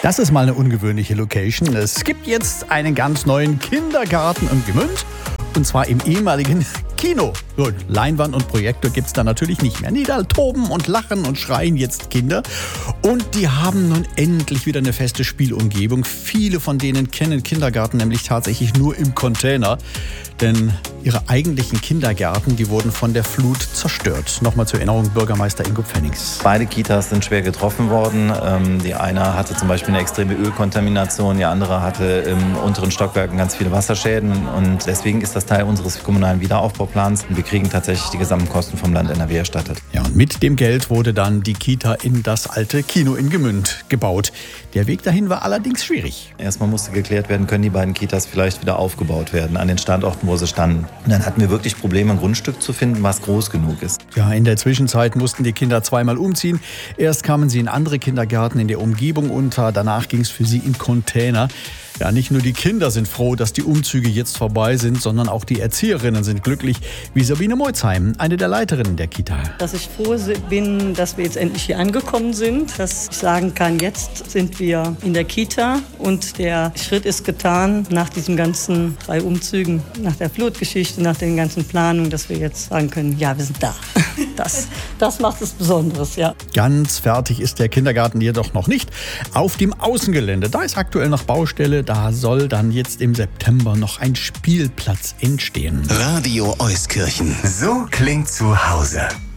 Das ist mal eine ungewöhnliche Location. Es gibt jetzt einen ganz neuen Kindergarten in Gmünd. Und zwar im ehemaligen Kino. Gut, Leinwand und Projektor gibt's da natürlich nicht mehr. Nee, da toben und lachen und schreien jetzt Kinder. Und die haben nun endlich wieder eine feste Spielumgebung. Viele von denen kennen Kindergarten nämlich tatsächlich nur im Container. Denn ihre eigentlichen Kindergärten, die wurden von der Flut zerstört. Nochmal zur Erinnerung, Bürgermeister Ingo Pfennings. Beide Kitas sind schwer getroffen worden. Die eine hatte zum Beispiel eine extreme Ölkontamination, die andere hatte im unteren Stockwerken ganz viele Wasserschäden. Und deswegen ist das Teil unseres kommunalen Wiederaufbauplans. Und wir kriegen tatsächlich die gesamten Kosten vom Land NRW erstattet. Ja, und mit dem Geld wurde dann die Kita in das alte Kino in Gmünd gebaut. Der Weg dahin war allerdings schwierig. Erstmal musste geklärt werden, können die beiden Kitas vielleicht wieder aufgebaut werden an den Standorten, wo sie standen. Und dann hatten wir wirklich Probleme, ein Grundstück zu finden, was groß genug ist. Ja, in der Zwischenzeit mussten die Kinder zweimal umziehen. Erst kamen sie in andere Kindergärten in der Umgebung unter, danach ging es für sie in Container. Ja, nicht nur die Kinder sind froh, dass die Umzüge jetzt vorbei sind, sondern auch die Erzieherinnen sind glücklich, wie Sabine Meutzheim, eine der Leiterinnen der Kita. Dass ich froh bin, dass wir jetzt endlich hier angekommen sind, dass ich sagen kann, jetzt sind wir in der Kita und der Schritt ist getan nach diesen ganzen 3 Umzügen, nach der Flutgeschichte, nach den ganzen Planungen, dass wir jetzt sagen können, ja, wir sind da. Das macht es Besonderes, ja. Ganz fertig ist der Kindergarten jedoch noch nicht. Auf dem Außengelände, da ist aktuell noch Baustelle, da soll dann jetzt im September noch ein Spielplatz entstehen. Radio Euskirchen. So klingt zu Hause.